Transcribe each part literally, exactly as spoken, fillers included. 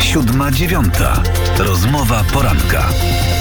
Siódma dziewiąta. Rozmowa poranka.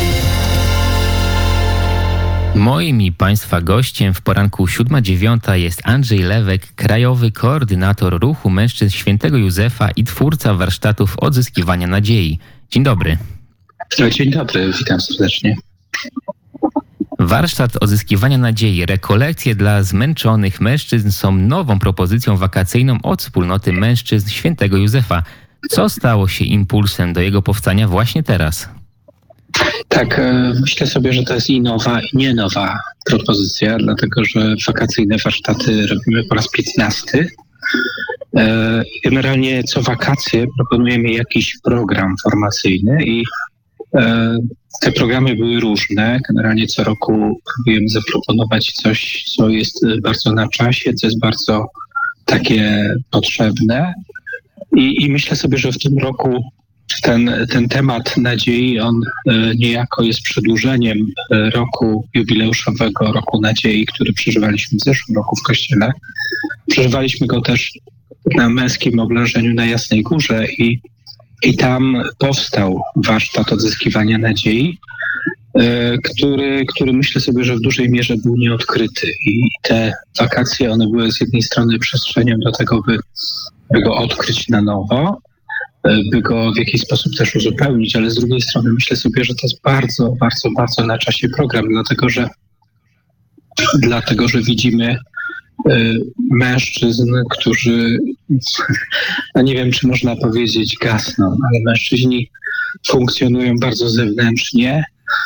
Moim i Państwa gościem w poranku siódma dziewiąta jest Andrzej Lewek, krajowy koordynator ruchu mężczyzn Świętego Józefa i twórca warsztatów odzyskiwania nadziei. Dzień dobry. Dzień dobry, witam serdecznie. Warsztat odzyskiwania nadziei, rekolekcje dla zmęczonych mężczyzn są nową propozycją wakacyjną od wspólnoty mężczyzn Świętego Józefa. Co stało się impulsem do jego powstania właśnie teraz? Tak, myślę sobie, że to jest i nowa, i nie nowa propozycja, dlatego że wakacyjne warsztaty robimy po raz piętnasty. Generalnie co wakacje proponujemy jakiś program formacyjny i te programy były różne. Generalnie co roku próbujemy zaproponować coś, co jest bardzo na czasie, co jest bardzo takie potrzebne. I, i myślę sobie, że w tym roku ten, ten temat nadziei, on niejako jest przedłużeniem roku jubileuszowego, roku nadziei, który przeżywaliśmy w zeszłym roku w Kościele. Przeżywaliśmy go też na męskim oblężeniu na Jasnej Górze i, i tam powstał warsztat odzyskiwania nadziei, który, który myślę sobie, że w dużej mierze był nieodkryty. I te wakacje, one były z jednej strony przestrzenią do tego, by, by go odkryć na nowo, by go w jakiś sposób też uzupełnić, ale z drugiej strony myślę sobie, że to jest bardzo, bardzo, bardzo na czasie program, dlatego że, dlatego, że widzimy mężczyzn, którzy, no nie wiem, czy można powiedzieć gasną, ale mężczyźni funkcjonują bardzo zewnętrznie.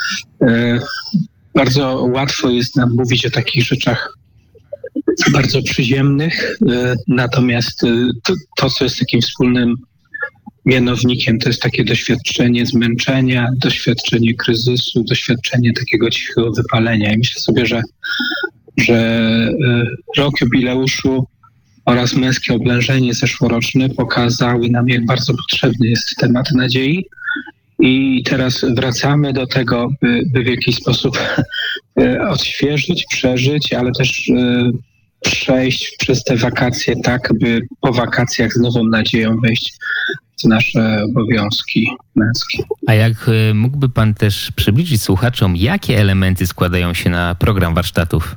Bardzo łatwo jest nam mówić o takich rzeczach bardzo przyziemnych, natomiast to, to co jest takim wspólnym mianownikiem, to jest takie doświadczenie zmęczenia, doświadczenie kryzysu, doświadczenie takiego cichego wypalenia. I myślę sobie, że, że rok jubileuszu oraz męskie oblężenie zeszłoroczne pokazały nam, jak bardzo potrzebny jest temat nadziei. I teraz wracamy do tego, by, by w jakiś sposób odświeżyć, przeżyć, ale też przejść przez te wakacje tak, by po wakacjach z nową nadzieją wejść w nasze obowiązki męskie. A jak mógłby Pan też przybliżyć słuchaczom, jakie elementy składają się na program warsztatów?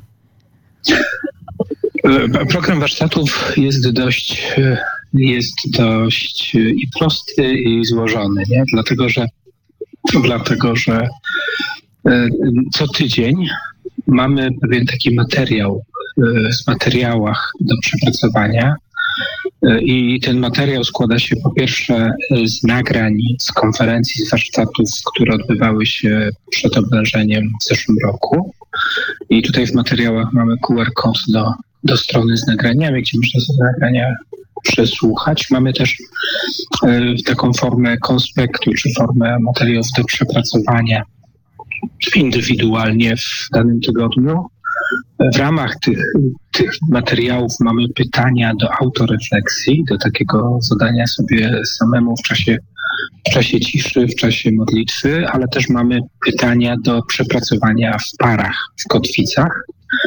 Program warsztatów jest dość, jest dość i prosty, i złożony, nie? Dlatego, że, dlatego, że co tydzień mamy pewien taki materiał z materiałach do przepracowania i ten materiał składa się po pierwsze z nagrań, z konferencji, z warsztatów, które odbywały się przed oblężeniem w zeszłym roku. I tutaj w materiałach mamy Q R kod do, do strony z nagraniami, gdzie można sobie nagrania przesłuchać. Mamy też y, taką formę konspektu, czy formę materiałów do przepracowania indywidualnie w danym tygodniu. W ramach tych, tych materiałów mamy pytania do autorefleksji, do takiego zadania sobie samemu w czasie, w czasie ciszy, w czasie modlitwy, ale też mamy pytania do przepracowania w parach, w kotwicach.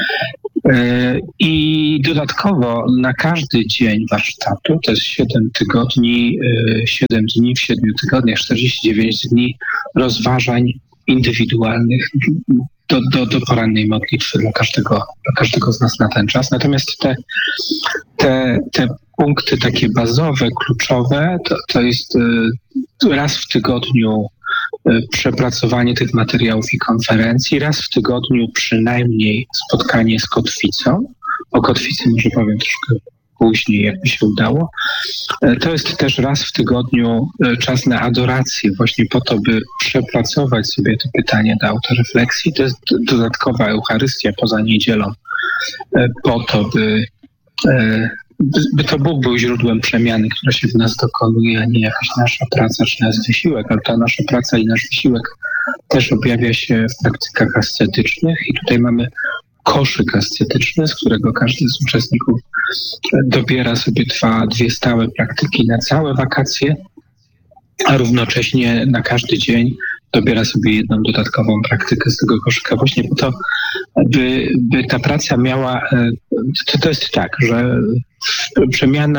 I dodatkowo na każdy dzień warsztatu, to jest siedem tygodni, siedem dni w siedmiu tygodniach, czterdzieści dziewięć dni rozważań indywidualnych do, do, do porannej modlitwy dla każdego, dla każdego z nas na ten czas. Natomiast te, te, te punkty takie bazowe, kluczowe, to, to jest raz w tygodniu przepracowanie tych materiałów i konferencji, raz w tygodniu przynajmniej spotkanie z kotwicą. O kotwicy może powiem troszkę później, jakby się udało. To jest też raz w tygodniu czas na adorację, właśnie po to, by przepracować sobie te pytania do autorefleksji. To jest dodatkowa Eucharystia poza niedzielą, po to, by, by, by to Bóg był źródłem przemiany, która się w nas dokonuje, a nie jakaś nasza praca czy nasz wysiłek, ale ta nasza praca i nasz wysiłek też objawia się w praktykach ascetycznych i tutaj mamy koszyk ascetyczny, z którego każdy z uczestników dobiera sobie dwa, dwie stałe praktyki na całe wakacje, a równocześnie na każdy dzień dobiera sobie jedną dodatkową praktykę z tego koszyka właśnie po to, by, by ta praca miała, to, to jest tak, że przemiana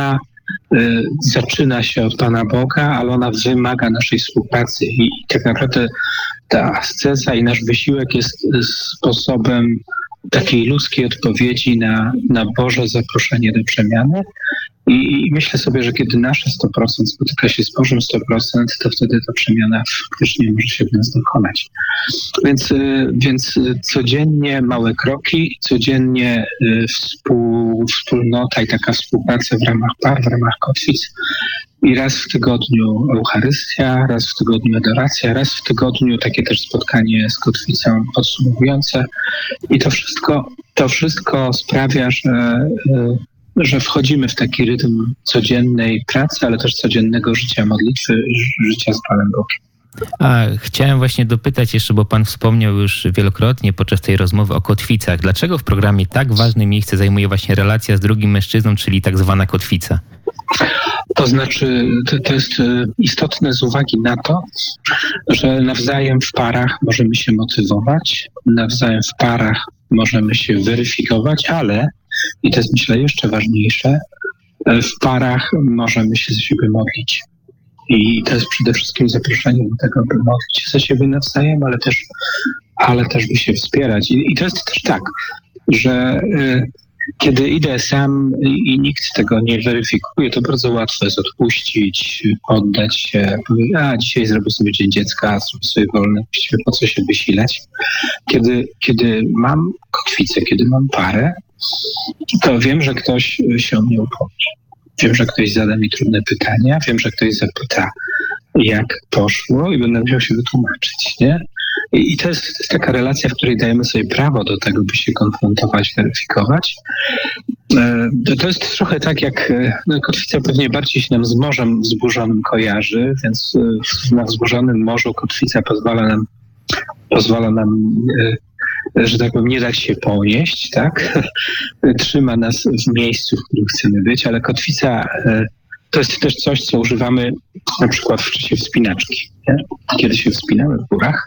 zaczyna się od Pana Boga, ale ona wymaga naszej współpracy i tak naprawdę ta asceza i nasz wysiłek jest sposobem takiej ludzkiej odpowiedzi na, na Boże zaproszenie do przemiany. I, I myślę sobie, że kiedy nasze sto procent spotyka się z Bożym sto procent, to wtedy ta przemiana faktycznie może się w nas dokonać. Więc, więc codziennie małe kroki, codziennie współ, wspólnota i taka współpraca w ramach par, w ramach kotwic. I raz w tygodniu Eucharystia, raz w tygodniu adoracja, raz w tygodniu takie też spotkanie z kotwicą podsumowujące. I to wszystko, to wszystko sprawia, że, że wchodzimy w taki rytm codziennej pracy, ale też codziennego życia modlitwy, życia z Panem Bogiem. A chciałem właśnie dopytać jeszcze, bo pan wspomniał już wielokrotnie podczas tej rozmowy o kotwicach. Dlaczego w programie tak ważne miejsce zajmuje właśnie relacja z drugim mężczyzną, czyli tak zwana kotwica? To znaczy, to, to jest istotne z uwagi na to, że nawzajem w parach możemy się motywować, nawzajem w parach możemy się weryfikować, ale, i to jest myślę jeszcze ważniejsze, w parach możemy się za siebie modlić. I to jest przede wszystkim zaproszenie do tego, by modlić się za siebie nawzajem, ale też, ale też by się wspierać. I, i to jest też tak, że y, kiedy idę sam i, i nikt tego nie weryfikuje, to bardzo łatwo jest odpuścić, poddać się, powiedzieć, a dzisiaj zrobię sobie dzień dziecka, zrobię sobie wolne, właściwie po co się wysilać. Kiedy, kiedy mam kotwicę, kiedy mam parę, to wiem, że ktoś się o mnie upomni. Wiem, że ktoś zada mi trudne pytania, wiem, że ktoś zapyta, jak poszło i będę musiał się wytłumaczyć, nie? I, i to, jest, to jest taka relacja, w której dajemy sobie prawo do tego, by się konfrontować, weryfikować. E, to, to jest trochę tak, jak no, kotwica pewnie bardziej się nam z morzem wzburzonym kojarzy, więc e, na wzburzonym morzu kotwica pozwala nam, pozwala nam e, że tak powiem, nie dać się ponieść, tak? Trzyma nas w miejscu, w którym chcemy być, ale kotwica to jest też coś, co używamy na przykład w czasie wspinaczki. Nie? Kiedy się wspinamy w górach,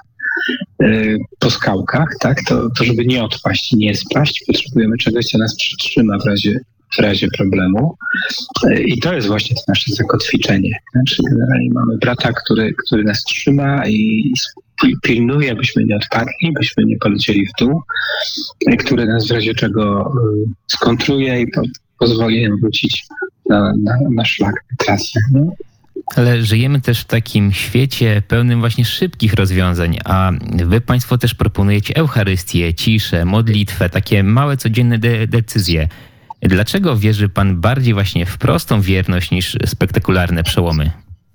po skałkach, tak? To, to żeby nie odpaść i nie spaść, potrzebujemy czegoś, co nas przytrzyma w razie, w razie problemu. I to jest właśnie to nasze zakotwiczenie. Znaczy generalnie mamy brata, który, który nas trzyma i pilnuje, abyśmy nie odpadli, byśmy nie polecieli w dół, który nas w razie czego skontruje i po, pozwoli nam wrócić na, na, na szlak, na trasę. No? Ale żyjemy też w takim świecie pełnym właśnie szybkich rozwiązań, a wy państwo też proponujecie Eucharystię, ciszę, modlitwę, takie małe codzienne de- decyzje. Dlaczego wierzy pan bardziej właśnie w prostą wierność niż spektakularne przełomy?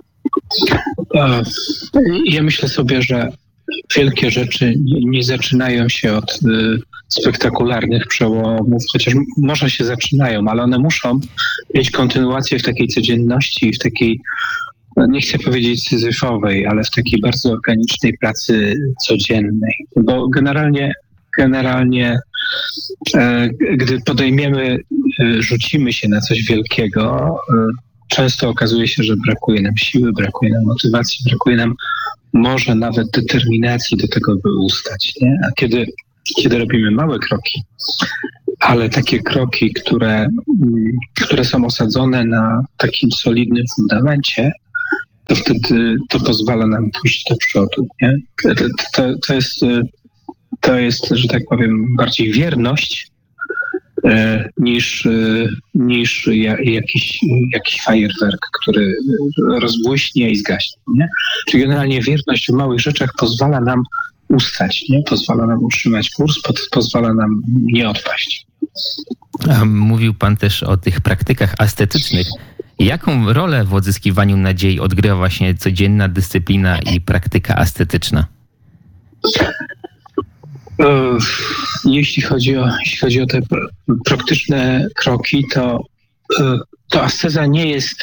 Ja myślę sobie, że wielkie rzeczy nie zaczynają się od y, spektakularnych przełomów, chociaż może się zaczynają, ale one muszą mieć kontynuację w takiej codzienności, w takiej, no nie chcę powiedzieć syzyfowej, ale w takiej bardzo organicznej pracy codziennej. Bo generalnie, generalnie e, gdy podejmiemy, e, rzucimy się na coś wielkiego, e, często okazuje się, że brakuje nam siły, brakuje nam motywacji, brakuje nam może nawet determinacji do tego, by ustać. Nie? A kiedy, kiedy robimy małe kroki, ale takie kroki, które, które są osadzone na takim solidnym fundamencie, to wtedy to pozwala nam pójść do przodu. Nie? To, to, to, jest, to jest, że tak powiem, bardziej wierność niż, niż jakiś, jakiś fajerwerk, który rozbłyśnie i zgaśnie. Nie? Czyli generalnie wierność w małych rzeczach pozwala nam ustać, nie? Pozwala nam utrzymać kurs, pozwala nam nie odpaść. A mówił pan też o tych praktykach ascetycznych. Jaką rolę w odzyskiwaniu nadziei odgrywa właśnie codzienna dyscyplina i praktyka ascetyczna? Jeśli chodzi o, jeśli chodzi o te praktyczne kroki, to, to asceza nie jest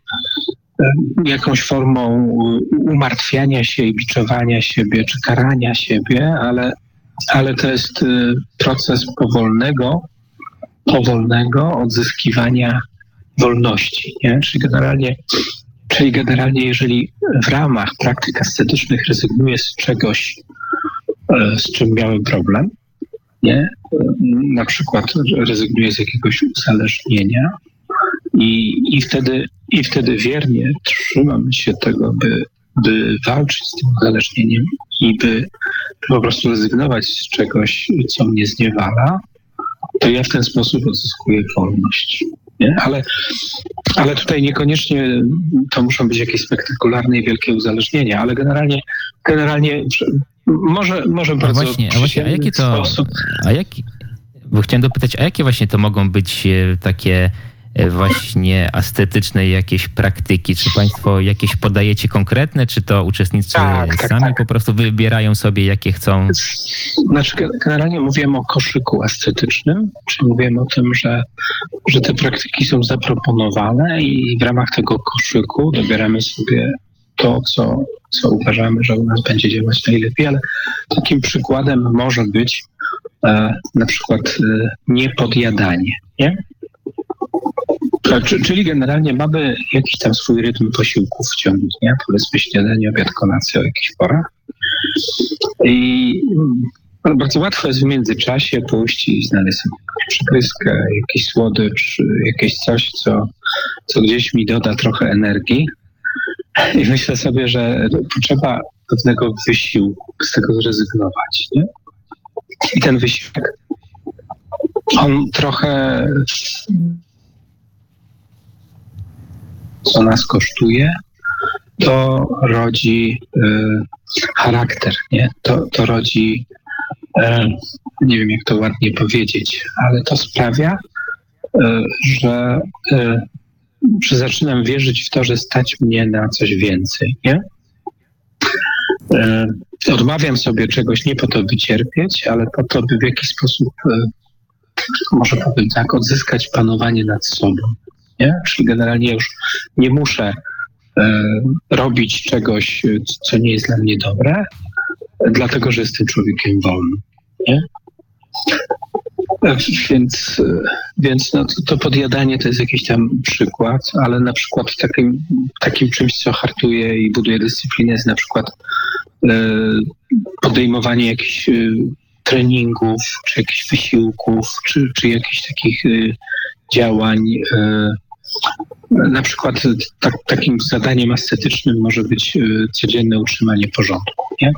jakąś formą umartwiania się i biczowania siebie, czy karania siebie, ale, ale to jest proces powolnego, powolnego odzyskiwania wolności. Nie? Czyli generalnie, czyli generalnie, jeżeli w ramach praktyk ascetycznych rezygnuję z czegoś, z czym miałem problem, nie? Na przykład rezygnuję z jakiegoś uzależnienia, I, i, wtedy, i wtedy wiernie trzymam się tego, by, by walczyć z tym uzależnieniem i by po prostu rezygnować z czegoś, co mnie zniewala, to ja w ten sposób odzyskuję wolność. Nie? Ale, ale tutaj niekoniecznie to muszą być jakieś spektakularne i wielkie uzależnienia, ale generalnie, generalnie może, może A bardzo właśnie, a właśnie, a jakie to, sposób. a jaki, bo chciałem dopytać, a jakie właśnie to mogą być e, takie e, właśnie estetyczne jakieś praktyki? Czy państwo jakieś podajecie konkretne, czy to uczestnicy Tak, tak, sami tak. po prostu wybierają sobie, jakie chcą? Znaczy, generalnie mówiłem o koszyku estetycznym, czyli mówiłem o tym, że, że te praktyki są zaproponowane i w ramach tego koszyku dobieramy sobie to, co, co uważamy, że u nas będzie działać najlepiej, ale takim przykładem może być e, na przykład e, niepodjadanie, nie? E, czy- Czyli generalnie mamy jakiś tam swój rytm posiłków w ciągu dnia, powiedzmy śniadanie, obiad, kolacja o jakichś porach. I mm, bardzo łatwo jest w międzyczasie pójść i znaleźć sobie jakąś przykryskę, jakiś słodycz, jakieś coś, co, co gdzieś mi doda trochę energii. I myślę sobie, że potrzeba pewnego wysiłku, z tego zrezygnować. Nie? I ten wysiłek, on trochę co nas kosztuje, to rodzi y, charakter, nie? To, to rodzi, y, nie wiem jak to ładnie powiedzieć, ale to sprawia, y, że, y, że zaczynam wierzyć w to, że stać mnie na coś więcej, nie? Y, odmawiam sobie czegoś nie po to, by cierpieć, ale po to, by w jakiś sposób, y, może powiem tak, odzyskać panowanie nad sobą, nie? Czyli generalnie już nie muszę robić czegoś, co nie jest dla mnie dobre, dlatego, że jestem człowiekiem wolnym. Nie? Więc, więc no to, to podjadanie to jest jakiś tam przykład, ale na przykład takim, takim czymś, co hartuje i buduje dyscyplinę, jest na przykład podejmowanie jakichś treningów, czy jakichś wysiłków, czy, czy jakichś takich działań. Na przykład tak, takim zadaniem estetycznym może być y, codzienne utrzymanie porządku, nie?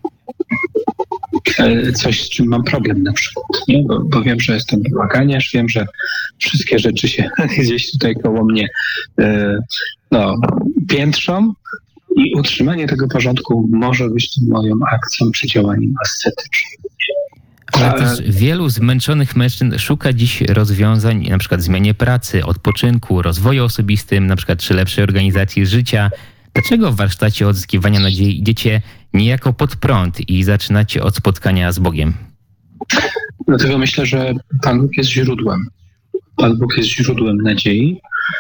E, Coś, z czym mam problem na przykład, nie? Bo, bo wiem, że jestem bałaganiarz, wiem, że wszystkie rzeczy się gdzieś tutaj koło mnie y, no, piętrzą i utrzymanie tego porządku może być tym moją akcją czy działaniem estetycznym. Ale też wielu zmęczonych mężczyzn szuka dziś rozwiązań, na przykład w zmianie pracy, odpoczynku, rozwoju osobistym, na przykład czy lepszej organizacji życia. Dlaczego w warsztacie odzyskiwania nadziei idziecie niejako pod prąd i zaczynacie od spotkania z Bogiem? Dlatego myślę, że Pan Bóg jest źródłem. Pan Bóg jest źródłem nadziei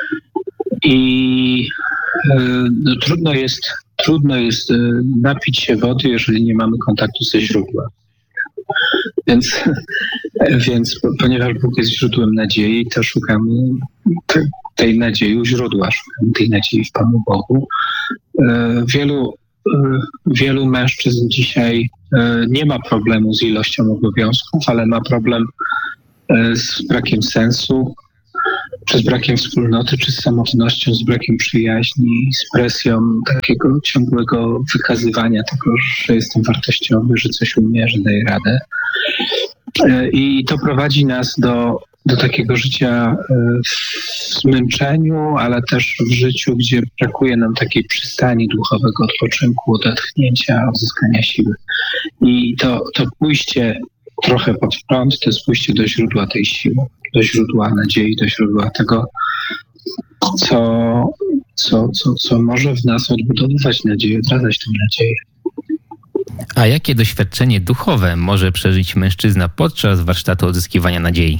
i e, no, trudno jest, trudno jest e, napić się wody, jeżeli nie mamy kontaktu ze źródłem. Więc, więc ponieważ Bóg jest źródłem nadziei, to szukamy te, tej nadziei u źródła, szukamy tej nadziei w Panu Bogu. E, Wielu, e, wielu mężczyzn dzisiaj e, nie ma problemu z ilością obowiązków, ale ma problem e, z brakiem sensu, czy z brakiem wspólnoty, czy z samotnością, z brakiem przyjaźni, z presją takiego ciągłego wykazywania tego, że jestem wartościowy, że coś umiem, że daję radę. I to prowadzi nas do, do takiego życia w zmęczeniu, ale też w życiu, gdzie brakuje nam takiej przystani duchowego odpoczynku, odetchnięcia, odzyskania siły. I to, to pójście trochę pod prąd, to jest pójście do źródła tej siły, do źródła nadziei, do źródła tego, co, co, co, co może w nas odbudowywać nadzieję, odradzać tę nadzieję. A jakie doświadczenie duchowe może przeżyć mężczyzna podczas warsztatu odzyskiwania nadziei?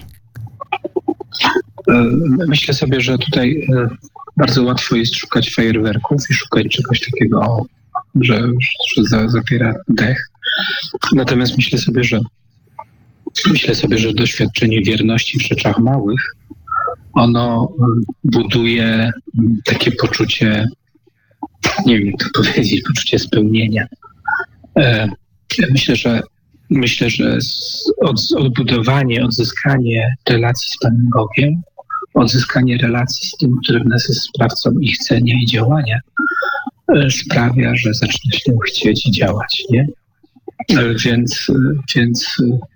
Myślę sobie, że tutaj bardzo łatwo jest szukać fajerwerków i szukać czegoś takiego, że, że zapiera dech. Natomiast myślę sobie, że myślę sobie, że doświadczenie wierności w rzeczach małych, ono buduje takie poczucie, nie wiem jak to powiedzieć, poczucie spełnienia. Myślę, że myślę, że od, odbudowanie, odzyskanie relacji z Panem Bogiem odzyskanie relacji z tym, który w nas jest sprawcą ich chcenia i działania, sprawia, że zaczyna się chcieć i działać, nie? Więc, więc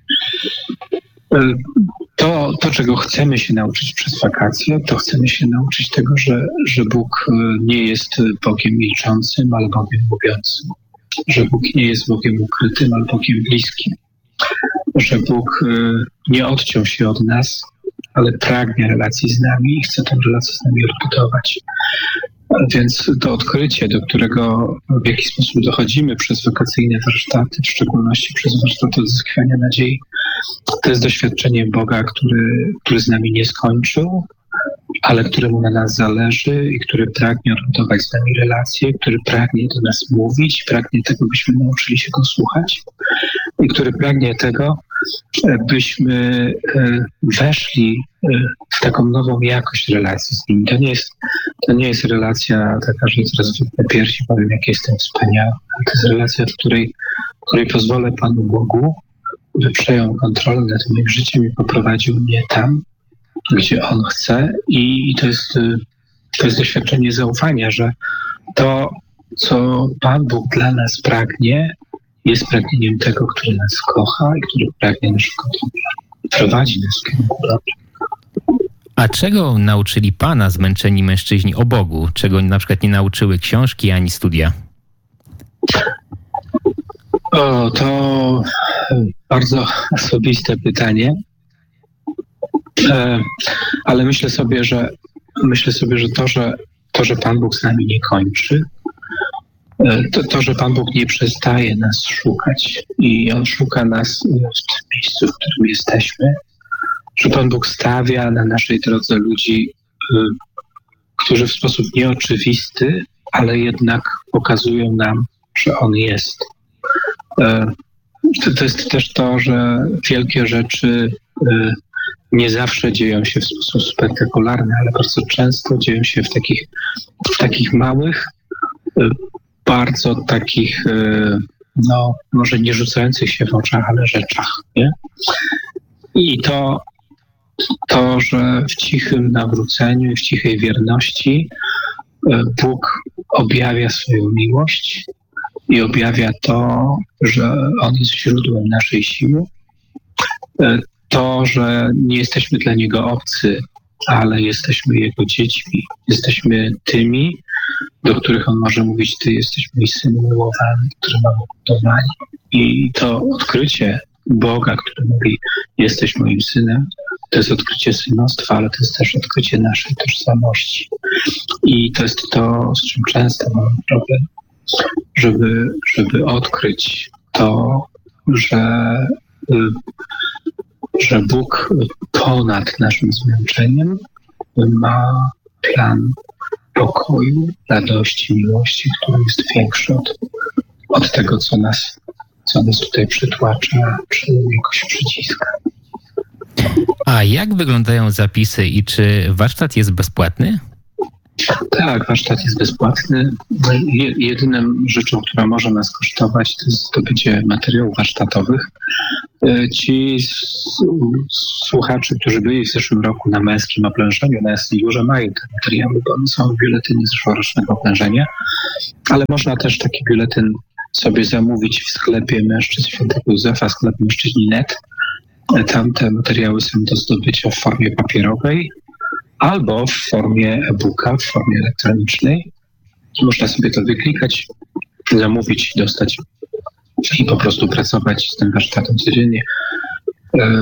to, to, czego chcemy się nauczyć przez wakacje, to chcemy się nauczyć tego, że, że Bóg nie jest Bogiem milczącym, ale Bogiem mówiącym. Że Bóg nie jest Bogiem ukrytym, ale Bogiem bliskim. Że Bóg nie odciął się od nas, ale pragnie relacji z nami i chce tę relację z nami odbudować. Więc to odkrycie, do którego w jakiś sposób dochodzimy przez wakacyjne warsztaty, w szczególności przez warsztaty odzyskiwania nadziei, to jest doświadczenie Boga, który, który z nami nie skończył, ale któremu na nas zależy i który pragnie odbudować z nami relacje, który pragnie do nas mówić, pragnie tego, byśmy nauczyli się go słuchać i który pragnie tego, byśmy weszli w taką nową jakość relacji z nim. To nie jest, to nie jest relacja taka, że teraz wypnę piersi, powiem, jak jestem wspaniały. To jest relacja, w której, w której pozwolę Panu Bogu, by przejął kontrolę nad moim życiem i poprowadził mnie tam, gdzie On chce. I to jest, to jest doświadczenie zaufania, że to, co Pan Bóg dla nas pragnie, jest pragnieniem tego, który nas kocha i który pragnie naszego dobra. Prowadzi nas w kierunku dobra. A czego nauczyli Pana zmęczeni mężczyźni o Bogu? Czego na przykład nie nauczyły książki ani studia? O, to bardzo osobiste pytanie. E, ale myślę sobie, że myślę sobie, że to, że to, że Pan Bóg z nami nie kończy, To, to, że Pan Bóg nie przestaje nas szukać i On szuka nas w tym miejscu, w którym jesteśmy, że Pan Bóg stawia na naszej drodze ludzi, którzy w sposób nieoczywisty, ale jednak pokazują nam, że On jest. To, to jest też to, że wielkie rzeczy nie zawsze dzieją się w sposób spektakularny, ale bardzo często dzieją się w takich, w takich małych, bardzo takich, no może nie rzucających się w oczach, ale rzeczach, nie? I to, to, że w cichym nawróceniu i w cichej wierności Bóg objawia swoją miłość i objawia to, że On jest źródłem naszej siły, to, że nie jesteśmy dla Niego obcy, ale jesteśmy Jego dziećmi, jesteśmy tymi, do których On może mówić: Ty jesteś mój syn umiłowany, który mam umiłowanie. I to odkrycie Boga, który mówi: jesteś moim synem, to jest odkrycie synostwa, ale to jest też odkrycie naszej tożsamości. I to jest to, z czym często mamy problem, żeby, żeby odkryć to, że, że Bóg ponad naszym zmęczeniem ma plan pokoju, radości, miłości, który jest większy od, od tego, co nas, co nas tutaj przytłacza, czy jakoś przyciska. A jak wyglądają zapisy i czy warsztat jest bezpłatny? Tak, warsztat jest bezpłatny. Jedyną rzeczą, która może nas kosztować, to jest zdobycie materiałów warsztatowych. Ci słuchacze, którzy byli w zeszłym roku na męskim oblężeniu, na Esliurze, mają te materiały, bo one są w biuletynie zeszłorocznego oblężenia, ale można też taki biuletyn sobie zamówić w sklepie Mężczyzn Świętego Józefa, sklep mężczyźni kropka net. Tam te materiały są do zdobycia w formie papierowej albo w formie e-booka, w formie elektronicznej. Można sobie to wyklikać, zamówić, dostać i po prostu pracować z tym warsztatem codziennie. E,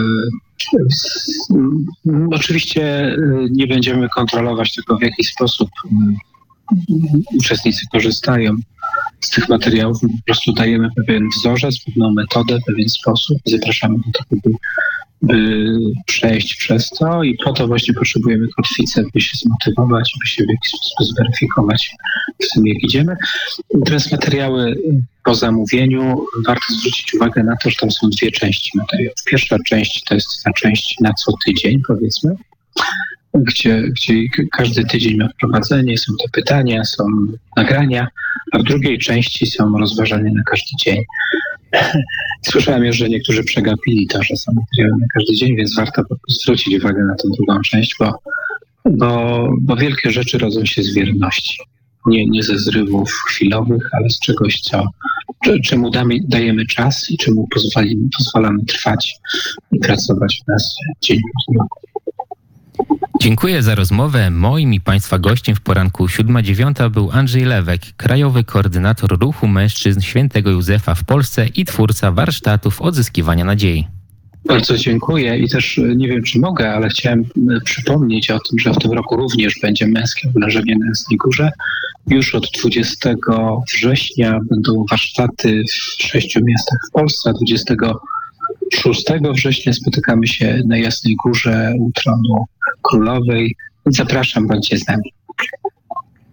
oczywiście nie będziemy kontrolować tego, w jaki sposób uczestnicy korzystają z tych materiałów. My po prostu dajemy pewien wzorzec, pewną metodę, pewien sposób i zapraszamy do tego, by, by przejść przez to i po to właśnie potrzebujemy kotwicę, by się zmotywować, by się w jakiś sposób zweryfikować w tym, jak idziemy. Natomiast materiały po zamówieniu, warto zwrócić uwagę na to, że tam są dwie części materiałów. Pierwsza część to jest ta część na co tydzień, powiedzmy, Gdzie, gdzie każdy tydzień ma wprowadzenie, są te pytania, są nagrania, a w drugiej części są rozważania na każdy dzień. Słyszałem już, że niektórzy przegapili to, że są materiały na każdy dzień, więc warto zwrócić uwagę na tę drugą część, bo bo, bo wielkie rzeczy rodzą się z wierności. Nie, nie ze zrywów chwilowych, ale z czegoś, co, czemu damy, dajemy czas i czemu pozwolimy, pozwalamy trwać i pracować w nas dzień po dniu. Dziękuję za rozmowę. Moim i Państwa gościem w poranku siódma dziewiąta był Andrzej Lewek, krajowy koordynator ruchu mężczyzn Świętego Józefa w Polsce i twórca warsztatów odzyskiwania nadziei. Bardzo dziękuję i też nie wiem, czy mogę, ale chciałem przypomnieć o tym, że w tym roku również będzie męskie oblężenie na Jasnej Górze. Już od dwudziestego września będą warsztaty w sześciu miastach w Polsce, a dwudziestego szóstego września spotykamy się na Jasnej Górze u Tronu Królowej. Zapraszam, bądźcie z nami.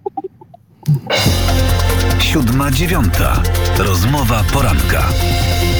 Siódma dziewiąta. Rozmowa poranka.